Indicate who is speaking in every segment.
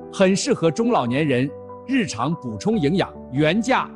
Speaker 1: 很适合中老年人日常补充营养，原价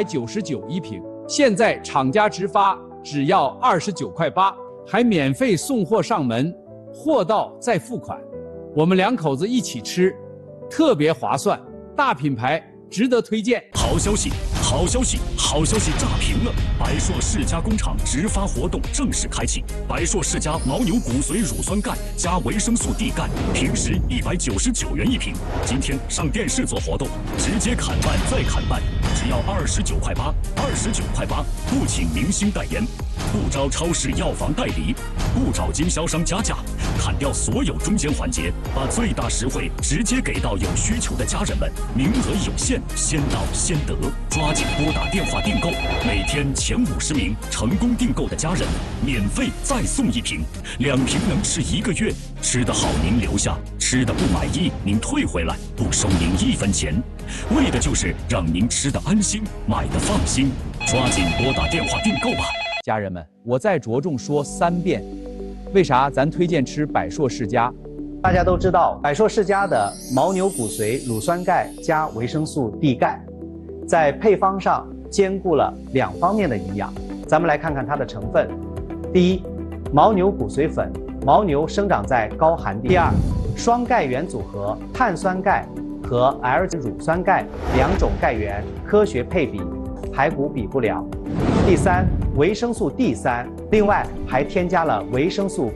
Speaker 1: 199一瓶，现在厂家直发只要29.8块，还免费送货上门，货到再付款。我们两口子一起吃，特别划算，大品牌值得推荐。
Speaker 2: 好消息！好消息！好消息炸屏了！百硕世家工厂直发活动正式开启，百硕世家牦牛骨髓乳酸钙加维生素 D 钙，平时199元一瓶，今天上电视做活动，直接砍半再砍半，只要29.8块，29.8块，不请明星代言，不招超市药房代理，不找经销商加价，砍掉所有中间环节，把最大实惠直接给到有需求的家人们，名额有限，先到先得，抓紧拨打电话订购，每天前50名成功订购的家人，免费再送一瓶，2瓶能吃1个月，吃得好您留下，吃得不满意您退回来，不收您1分钱，为的就是让您吃得安心，买得放心，抓紧拨打电话订购吧。
Speaker 1: 家人们，我再着重说3遍，为啥咱推荐吃百硕世家？
Speaker 3: 大家都知道，百硕世家的牦牛骨髓乳酸钙加维生素 D 钙，在配方上兼顾了2方面的营养。咱们来看看它的成分。第一，牦牛骨髓粉，牦牛生长在高寒地。第二，双钙源组合，碳酸钙和 L 乳酸钙2种钙源科学配比，排骨比不了。第三，维生素 D3，另外还添加了维生素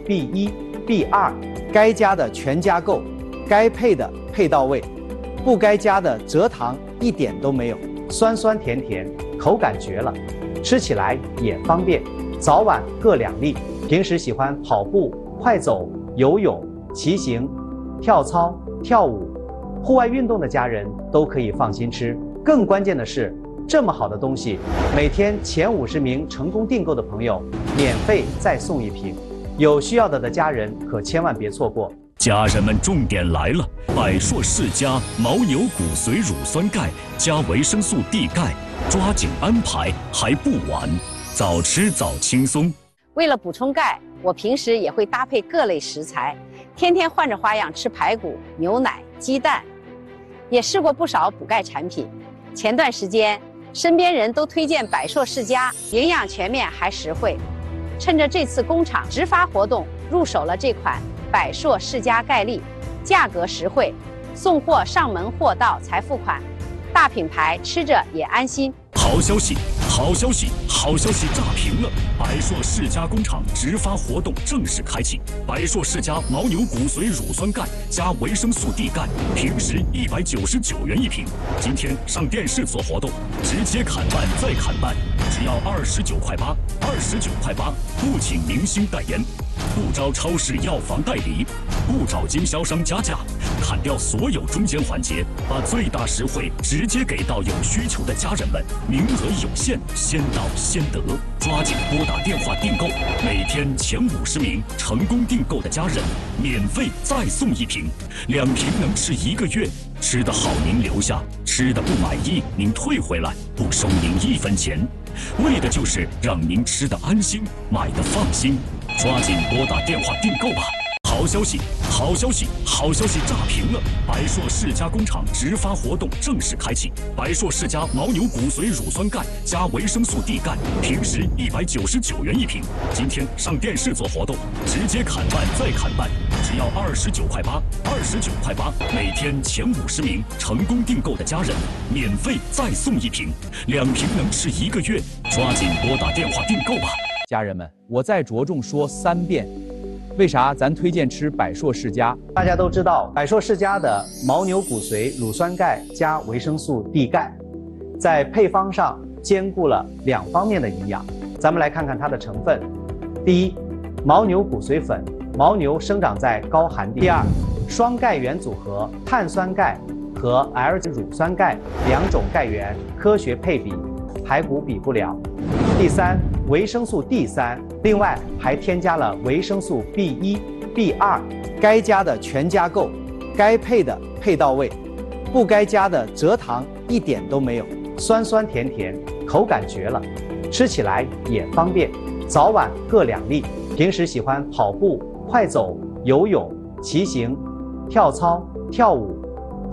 Speaker 3: B1、B2，该加的全加够，该配的配到位，不该加的蔗糖一点都没有，酸酸甜甜，口感绝了，吃起来也方便，早晚各2粒。平时喜欢跑步、快走、游泳、骑行、跳操、跳舞、户外运动的家人都可以放心吃。更关键的是，这么好的东西，每天前50名成功订购的朋友，免费再送1瓶。有需要的家人可千万别错过。
Speaker 2: 家人们，重点来了！百硕世家牦牛骨髓乳酸钙加维生素 D 钙，抓紧安排还不晚，早吃早轻松。
Speaker 4: 为了补充钙，我平时也会搭配各类食材，天天换着花样吃排骨、牛奶、鸡蛋，也试过不少补钙产品。前段时间，身边人都推荐百硕世家，营养全面还实惠。趁着这次工厂直发活动，入手了这款百硕世家钙粒，价格实惠，送货上门货到才付款，大品牌吃着也安心。
Speaker 2: 好消息！好消息！好消息炸屏了！百硕世家工厂直发活动正式开启，百硕世家牦牛骨髓乳酸钙加维生素 D 钙，平时199元一瓶，今天上电视做活动，直接砍半再砍半，只要29.8块，29.8块，不请明星代言，不招超市药房代理，不找经销商加价，砍掉所有中间环节，把最大实惠直接给到有需求的家人们，名额有限，先到先得，抓紧拨打电话订购，每天前50名成功订购的家人，免费再送1瓶，2瓶能吃1个月，吃得好您留下，吃得不满意您退回来，不收您1分钱，为的就是让您吃得安心，买得放心，抓紧拨打电话订购吧。好消息！好消息！好消息炸屏了！百硕世家工厂直发活动正式开启，百硕世家牦牛骨髓乳酸钙加维生素 D 钙，平时199元一瓶，今天上电视做活动，直接砍半再砍半，只要29.8块，29.8块，每天前50名成功订购的家人，免费再送1瓶，2瓶能吃1个月，抓紧拨打电话订购吧。
Speaker 1: 家人们，我再着重说3遍，为啥咱推荐吃百硕世家？
Speaker 3: 大家都知道，百硕世家的牦牛骨髓乳酸钙加维生素 D 钙，在配方上兼顾了2方面的营养。咱们来看看它的成分。第一，牦牛骨髓粉，牦牛生长在高寒地。第二，双钙源组合，碳酸钙和 L 乳酸钙2种钙源科学配比，排骨比不了。第三，维生素 D3，另外还添加了维生素 B1、B2，该加的全加够，该配的配到位，不该加的蔗糖一点都没有，酸酸甜甜，口感绝了，吃起来也方便，早晚各2粒。平时喜欢跑步、快走、游泳、骑行、跳操、跳舞、